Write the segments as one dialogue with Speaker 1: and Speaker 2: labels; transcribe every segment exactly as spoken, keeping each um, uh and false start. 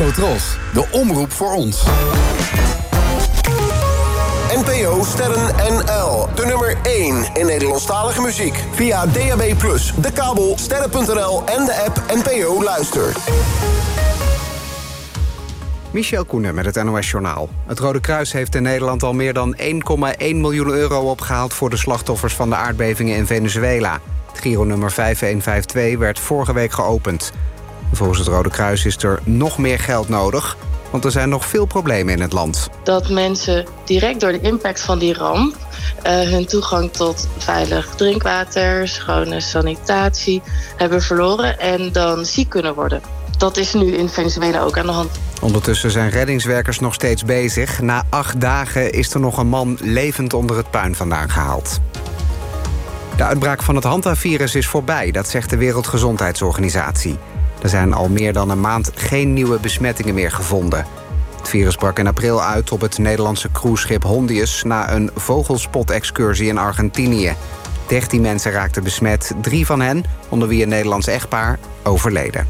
Speaker 1: Tros, de omroep voor ons.
Speaker 2: N P O Sterren N L, de nummer één in Nederlandstalige muziek. Via D A B plus, de kabel, sterren punt n l en de app N P O Luister.
Speaker 3: Michel Koenen met het N O S-journaal. Het Rode Kruis heeft in Nederland al meer dan één komma één miljoen euro opgehaald... voor de slachtoffers van de aardbevingen in Venezuela. Het Giro-nummer vijf een vijf twee werd vorige week geopend. Volgens het Rode Kruis is er nog meer geld nodig... want er zijn nog veel problemen in het land.
Speaker 4: Dat mensen direct door de impact van die ramp... Uh, hun toegang tot veilig drinkwater, schone sanitatie hebben verloren... en dan ziek kunnen worden. Dat is nu in Venezuela ook aan de hand.
Speaker 3: Ondertussen zijn reddingswerkers nog steeds bezig. Na acht dagen is er nog een man levend onder het puin vandaan gehaald. De uitbraak van het Hanta-virus is voorbij, dat zegt de Wereldgezondheidsorganisatie. Er zijn al meer dan een maand geen nieuwe besmettingen meer gevonden. Het virus brak in april uit op het Nederlandse cruiseschip Hondius... na een vogelspot-excursie in Argentinië. dertien mensen raakten besmet, drie van hen, onder wie een Nederlands echtpaar, overleden.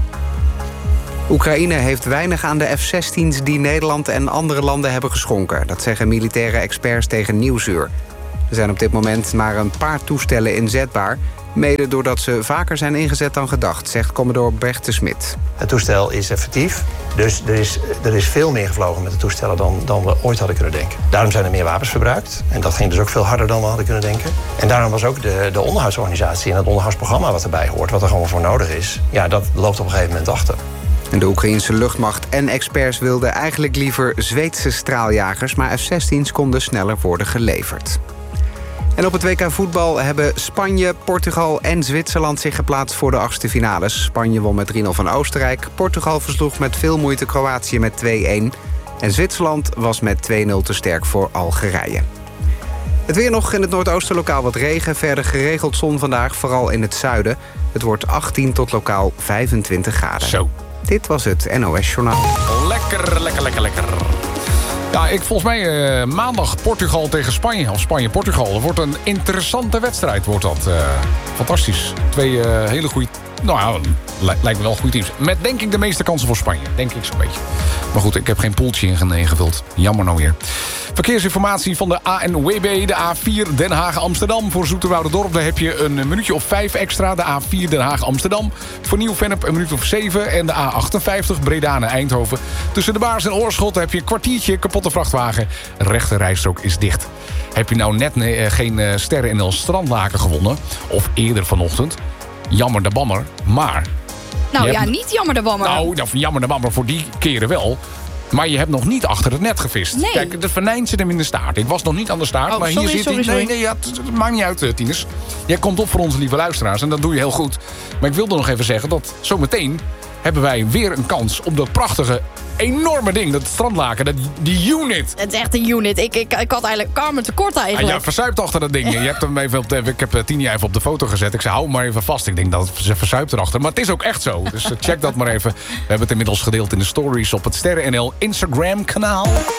Speaker 3: Oekraïne heeft weinig aan de F zestien's die Nederland en andere landen hebben geschonken. Dat zeggen militaire experts tegen Nieuwsuur. Er zijn op dit moment maar een paar toestellen inzetbaar... mede doordat ze vaker zijn ingezet dan gedacht, zegt commodore Bert de Smit.
Speaker 5: Het toestel is effectief, dus er is, er is veel meer gevlogen met de toestellen dan, dan we ooit hadden kunnen denken. Daarom zijn er meer wapens verbruikt en dat ging dus ook veel harder dan we hadden kunnen denken. En daarom was ook de, de onderhoudsorganisatie en het onderhoudsprogramma wat erbij hoort... wat er gewoon voor nodig is, ja, dat loopt op een gegeven moment achter.
Speaker 3: En de Oekraïense luchtmacht en experts wilden eigenlijk liever Zweedse straaljagers... maar F zestien's konden sneller worden geleverd. En op het W K voetbal hebben Spanje, Portugal en Zwitserland zich geplaatst voor de achtste finales. Spanje won met drie nul van Oostenrijk. Portugal versloeg met veel moeite Kroatië met twee een. En Zwitserland was met twee nul te sterk voor Algerije. Het weer nog in het noordoosten lokaal wat regen. Verder geregeld zon vandaag, vooral in het zuiden. Het wordt achttien tot lokaal vijfentwintig graden.
Speaker 6: Zo.
Speaker 3: Dit was het N O S-journaal.
Speaker 6: Lekker, lekker, lekker, lekker. Ja, ik volgens mij uh, maandag Portugal tegen Spanje. Of Spanje-Portugal. Dat wordt een interessante wedstrijd. Wordt dat uh, fantastisch. Twee uh, hele goede... Nou ja, li- lijkt me wel goede teams. Met denk ik de meeste kansen voor Spanje. Denk ik zo'n beetje. Maar goed, ik heb geen poeltje ingevuld. Jammer nou weer. Verkeersinformatie van de A N W B. De A vier Den Haag-Amsterdam. Voor Zoeterwouderdorp daar heb je een minuutje of vijf extra. De A vier Den Haag-Amsterdam. Voor Nieuw-Vennep een minuut of zeven. En de A achtenvijftig Breda-Eindhoven. Tussen de Baars en Oorschot heb je een kwartiertje kapotte vrachtwagen. Rechte rijstrook is dicht. Heb je nou net nee, geen uh, sterren in een strandlaken gewonnen? Of eerder vanochtend? Jammer de bammer, maar...
Speaker 7: Nou ja,
Speaker 6: hebt...
Speaker 7: niet jammer de bammer.
Speaker 6: Nou, nou, jammer de bammer voor die keren wel. Maar je hebt nog niet achter het net gevist.
Speaker 7: Nee.
Speaker 6: Kijk, de venijn zit hem in de staart. Ik was nog niet aan de staart,
Speaker 7: oh,
Speaker 6: maar
Speaker 7: sorry,
Speaker 6: hier zit
Speaker 7: sorry,
Speaker 6: hij...
Speaker 7: sorry.
Speaker 6: Nee, nee, ja, het, het maakt niet uit, Tinus. Jij komt op voor onze lieve luisteraars en dat doe je heel goed. Maar ik wilde nog even zeggen dat zometeen hebben wij weer een kans op dat prachtige, enorme ding, dat strandlaken, dat, die unit.
Speaker 7: Het is echt een unit. Ik, ik, ik had eigenlijk kamer tekort eigenlijk.
Speaker 6: Ah, ja, verzuipt achter dat ding. Je hebt hem even op de, ik heb Tini even op de foto gezet. Ik zei, hou hem maar even vast. Ik denk dat ze verzuipt erachter. Maar het is ook echt zo. Dus check dat maar even. We hebben het inmiddels gedeeld in de stories op het Sterren N L Instagram kanaal.